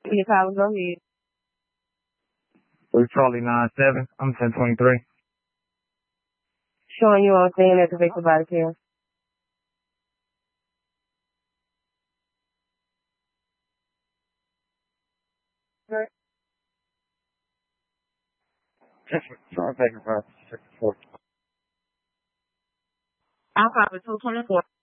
Your caller, go ahead. It's Charlie 97. I'm 1023. Showing you on scene at the Victor Body Care. Sorry, taking 5 I'll copy 224.